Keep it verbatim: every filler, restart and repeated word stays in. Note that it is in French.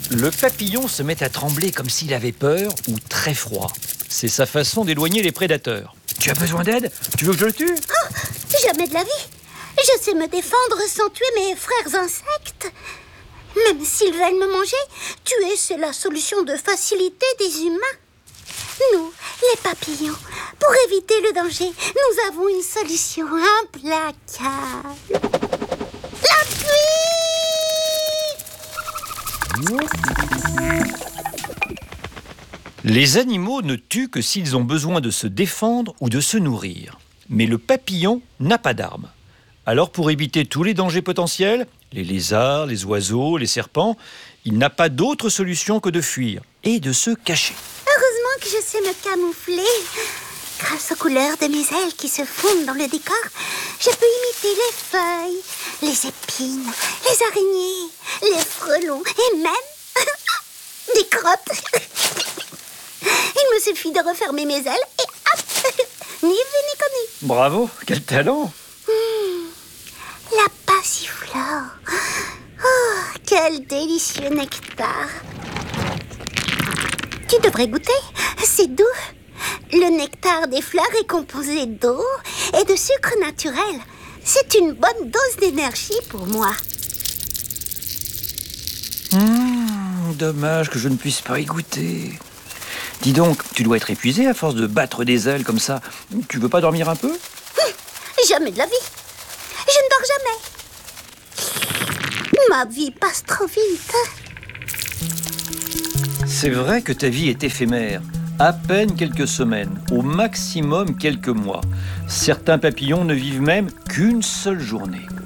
Le papillon se met à trembler comme s'il avait peur ou très froid. C'est sa façon d'éloigner les prédateurs. Tu as besoin d'aide? Tu veux que je le tue? Oh, jamais de la vie. Je sais me défendre sans tuer mes frères insectes. Même s'ils veulent me manger, tuer, c'est la solution de facilité des humains. Nous, les papillons, pour éviter le danger, nous avons une solution implacable. La fuite! Les animaux ne tuent que s'ils ont besoin de se défendre ou de se nourrir. Mais le papillon n'a pas d'armes. Alors pour éviter tous les dangers potentiels, les lézards, les oiseaux, les serpents, il n'a pas d'autre solution que de fuir et de se cacher. Heureusement que je sais me camoufler. Grâce aux couleurs de mes ailes qui se fondent dans le décor, je peux imiter les feuilles, les épines, les araignées, les frelons et même des crottes. Il me suffit de refermer mes ailes et hop, ni vu ni connu. Bravo, quel talent! Mmh, la passiflore. Oh, quel délicieux nectar. Tu devrais goûter, c'est doux. Le nectar des fleurs est composé d'eau et de sucre naturel. C'est une bonne dose d'énergie pour moi. Mmh, dommage que je ne puisse pas y goûter. Dis donc, tu dois être épuisé à force de battre des ailes comme ça. Tu veux pas dormir un peu? Hum, jamais de la vie. Je ne dors jamais. Ma vie passe trop vite. C'est vrai que ta vie est éphémère. À peine quelques semaines, au maximum quelques mois. Certains papillons ne vivent même qu'une seule journée.